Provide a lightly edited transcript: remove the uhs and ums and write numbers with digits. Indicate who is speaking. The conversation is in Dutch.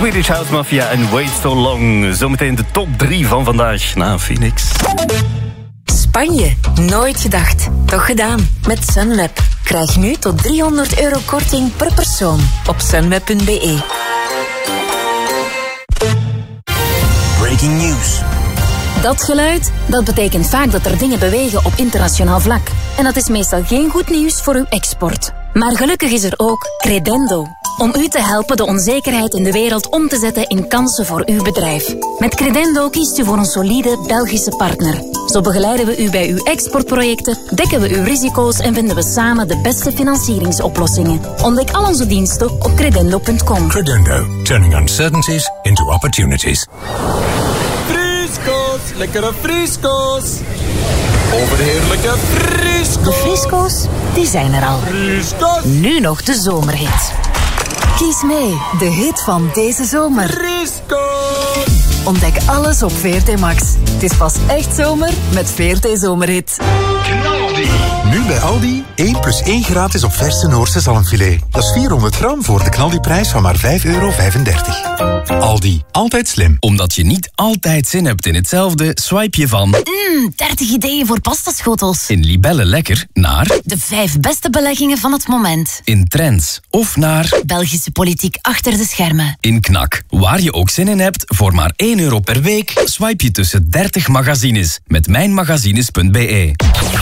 Speaker 1: Swedish House Mafia en Wait So Long. Zometeen de top 3 van vandaag na Phoenix.
Speaker 2: Spanje, nooit gedacht. Toch gedaan. Met Sunweb. Krijg nu tot €300 korting per persoon op sunweb.be.
Speaker 3: Breaking news.
Speaker 2: Dat geluid, dat betekent vaak dat er dingen bewegen op internationaal vlak. En dat is meestal geen goed nieuws voor uw export. Maar gelukkig is er ook Credendo. Om u te helpen de onzekerheid in de wereld om te zetten in kansen voor uw bedrijf. Met Credendo kiest u voor een solide Belgische partner. Zo begeleiden we u bij uw exportprojecten, dekken we uw risico's en vinden we samen de beste financieringsoplossingen. Ontdek al onze diensten op credendo.com.
Speaker 3: Credendo. Turning uncertainties into opportunities.
Speaker 4: Frisco's, lekkere Frisco's. Overheerlijke Frisco's.
Speaker 2: De Frisco's, die zijn er al.
Speaker 4: Frisco's.
Speaker 2: Nu nog de zomerhit. Kies mee, de hit van deze zomer.
Speaker 4: Frisco's.
Speaker 2: Ontdek alles op VRT Max. Het is pas echt zomer met VRT Zomerhit.
Speaker 5: Nu bij Aldi, 1 + 1 gratis op verse Noorse zalmfilet. Dat is 400 gram voor de knaldiprijs van maar €5,35. Aldi, altijd slim.
Speaker 6: Omdat je niet altijd zin hebt in hetzelfde, swipe je van
Speaker 2: 30 ideeën voor pastaschotels.
Speaker 6: in Libelle Lekker naar
Speaker 2: De 5 beste beleggingen van het moment.
Speaker 6: in Trends of naar
Speaker 2: Belgische politiek achter de schermen.
Speaker 6: in Knak. Waar je ook zin in hebt, voor maar €1 per week, swipe je tussen 30 magazines met mijnmagazines.be.